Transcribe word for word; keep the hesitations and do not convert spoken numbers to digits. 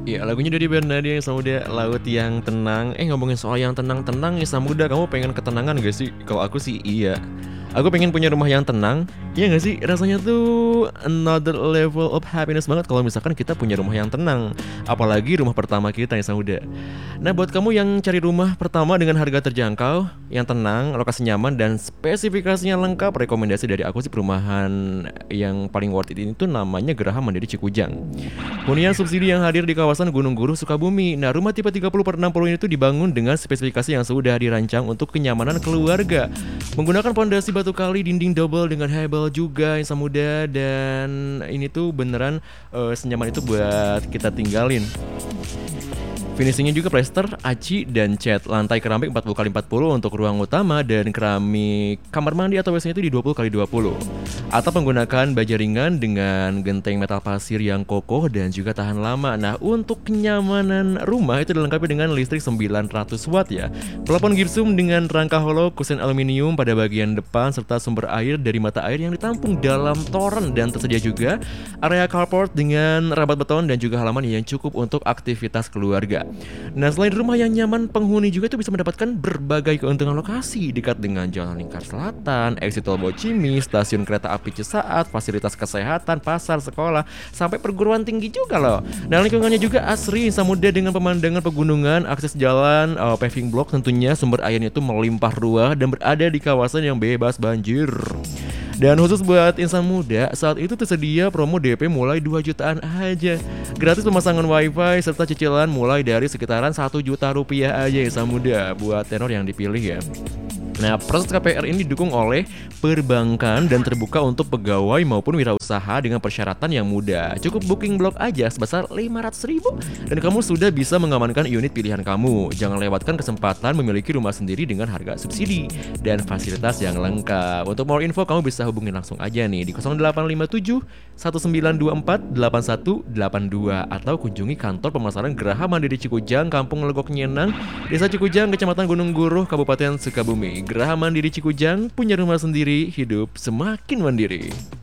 Iya, lagunya dari Bernadya yang Samudra, Laut yang Tenang. Eh, ngomongin soal yang tenang-tenang nih Samudra, kamu pengen ketenangan gak sih? Kalau aku sih iya. Aku pengen punya rumah yang tenang. Iya gak sih? Rasanya tuh another level of happiness banget kalau misalkan kita punya rumah yang tenang. Apalagi rumah pertama kita yang Samudra. Nah, buat kamu yang cari rumah pertama dengan harga terjangkau, yang tenang, lokasi nyaman, dan spesifikasinya lengkap, rekomendasi dari aku sih perumahan yang paling worth it ini tuh namanya Geraha Mandiri Cikujang. Hunian subsidi yang hadir di kawasan Gunung Guru, Sukabumi. Nah, rumah tipe tiga puluh per enam puluh ini tuh dibangun dengan spesifikasi yang sudah dirancang untuk kenyamanan keluarga. Menggunakan pondasi batu kali, dinding double dengan hebel juga yang semudah, dan ini tuh beneran eh, senyaman itu buat kita tinggalin. Finishingnya juga plester, aci, dan cat. Lantai keramik empat puluh kali empat puluh untuk ruang utama, dan keramik kamar mandi atau W C-nya itu di dua puluh kali dua puluh. Atap menggunakan baja ringan dengan genteng metal pasir yang kokoh dan juga tahan lama. Nah, untuk kenyamanan rumah itu dilengkapi dengan listrik sembilan ratus watt ya. Plafon gipsum dengan rangka hollow, kusen aluminium pada bagian depan, serta sumber air dari mata air yang ditampung dalam toren. Dan tersedia juga area carport dengan rabat beton dan juga halaman yang cukup untuk aktivitas keluarga. Nah, selain rumah yang nyaman, penghuni juga tuh bisa mendapatkan berbagai keuntungan lokasi dekat dengan Jalan Lingkar Selatan, exit tol Bocimi, stasiun kereta api Cisaat, fasilitas kesehatan, pasar, sekolah, sampai perguruan tinggi juga loh. Nah, lingkungannya juga asri, samudra dengan pemandangan pegunungan, akses jalan, uh, paving block tentunya, sumber airnya itu melimpah ruah dan berada di kawasan yang bebas banjir. Dan khusus buat insan muda, saat itu tersedia promo D P mulai dua jutaan aja. Gratis pemasangan wifi serta cicilan mulai dari sekitaran satu juta rupiah aja insan muda buat tenor yang dipilih ya. Nah, proses K P R ini didukung oleh perbankan dan terbuka untuk pegawai maupun wirausaha dengan persyaratan yang mudah. Cukup booking blok aja sebesar lima ratus ribu dan kamu sudah bisa mengamankan unit pilihan kamu. Jangan lewatkan kesempatan memiliki rumah sendiri dengan harga subsidi dan fasilitas yang lengkap. Untuk more info kamu bisa hubungi langsung aja nih di nol delapan lima tujuh satu sembilan dua empat delapan satu delapan dua atau kunjungi kantor pemasaran Geraha Mandiri Cikujang, Kampung Legok Nyenang, Desa Cikujang, Kecamatan Gunung Guruh, Kabupaten Sukabumi. Geraha Mandiri Cikujang, punya rumah sendiri, hidup semakin mandiri.